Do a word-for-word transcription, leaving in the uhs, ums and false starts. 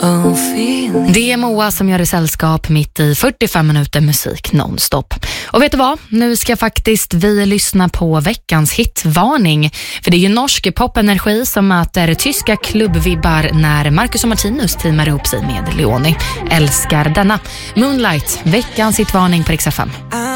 Det är Moa som gör det sällskap mitt i fyrtiofem minuter musik nonstop. Och vet du vad? Nu ska faktiskt vi lyssna på veckans hitvarning. För det är ju norsk popenergi som möter tyska klubbvibbar när Marcus och Martinus teamar ihop sig med Leoni. Älskar denna. Moonlight, veckans hitvarning på Rix F M.